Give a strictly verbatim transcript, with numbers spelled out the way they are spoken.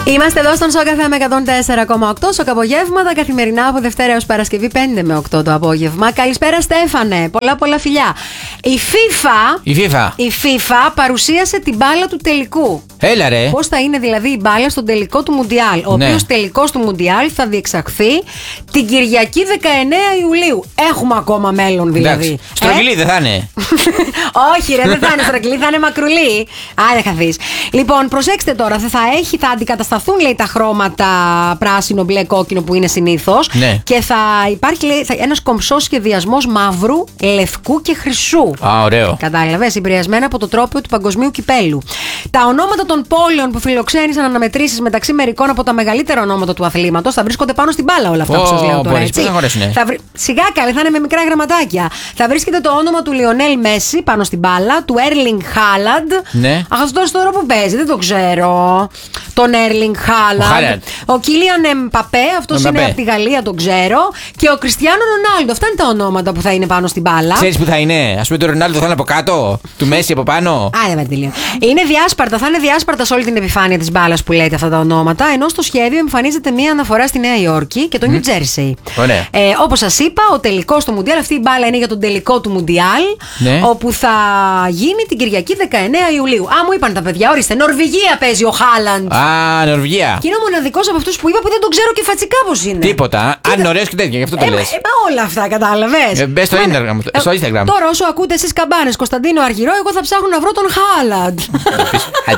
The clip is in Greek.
Είμαστε εδώ στον Σοκαφέ με εκατόν τέσσερα κόμμα οκτώ. Σοκαπογεύματα καθημερινά από Δευτέρα έως Παρασκευή πέντε με οκτώ το απόγευμα. Καλησπέρα, Στέφανε. Πολλά πολλά φιλιά. Η FIFA, η FIFA. η FIFA παρουσίασε την μπάλα του τελικού. Έλα ρε. Πώς θα είναι δηλαδή η μπάλα στον τελικό του Μουντιάλ. Ο Ναι. οποίος τελικός του Μουντιάλ θα διεξαχθεί την Κυριακή δεκαεννέα Ιουλίου. Έχουμε ακόμα μέλλον δηλαδή. Εντάξει. Στρογγυλή δεν θα είναι. Όχι, ρε, δεν θα είναι στραγγυλή, θα είναι μακρουλή. Άντε, θα δεις. Λοιπόν, προσέξτε τώρα, θα, έχει, θα αντικατασταθούν λέει τα χρώματα πράσινο, μπλε, κόκκινο που είναι συνήθως. Ναι. Και θα υπάρχει λέει, ένας κομψός σχεδιασμός μαύρου, λευκού και χρυσού. Α, ωραίο. Κατάλαβες, εμπειριασμένα από το τρόπιο του παγκοσμίου κυπέλου. Τα ονόματα των πόλεων που φιλοξένησαν αναμετρήσεις μεταξύ μερικών από τα μεγαλύτερα ονόματα του αθλήματος θα βρίσκονται πάνω στην μπάλα όλα αυτά Ω, που σας λέω τώρα. μπορείς, Έτσι. πώς θα χωρέσουνε. Θα βρει... Σιγά καλή, θα είναι με μικρά γραμματάκια. Θα βρίσκεται το όνομα του Λιονέλ Μέση πάνω στην μπάλα, του Έρλινγκ Χάλαντ. Ναι. Αχ, αυτό τώρα που παίζει, δεν το ξέρω. Τον Έρλινγκ Χάλαντ. Ο Κίλιαν Εμπαπέ, αυτό είναι από τη Γαλλία, τον ξέρω. Και ο Κριστιάνο Ρονάλντο. Αυτά είναι τα ονόματα που θα είναι πάνω στην μπάλα. Ξέρεις που θα είναι, ας πούμε, το Ρονάλντο θα είναι από κάτω, του Μέση από πάνω. Άρα, με τελείω. Είναι διάσπαρτα, θα είναι διάσπαρτα σε όλη την επιφάνεια της μπάλας που λέτε αυτά τα ονόματα. Ενώ στο σχέδιο εμφανίζεται μία αναφορά στη Νέα Υόρκη και το Νιου Τζέρσεϊ. Ωραία. Ε, όπως σας είπα, ο τελικός του Μουντιάλ, αυτή η μπάλα είναι για τον τελικό του Μουντιάλ, Ναι. όπου θα γίνει την Κυριακή δεκαεννέα Ιουλίου. Α, μου είπαν τα παιδιά, ορίστε, Νορβηγία παίζει ο Χάλαντ. Α, Νορβηγία. Και είναι ο μοναδικός από αυτούς που είπα που δεν τον ξέρω και φατσικά πώς είναι. Τίποτα. Αν είναι ωραίος και τέτοια, γι' αυτό το Ε, λες. ε, μα όλα αυτά, κατάλαβες. Ε, μπες στο Μα, Instagram, ε, στο Instagram. Τώρα, όσο ακούτε εσείς καμπάνες Κωνσταντίνο Αργυρό, εγώ θα ψάχνω να βρω τον Χάλαντ.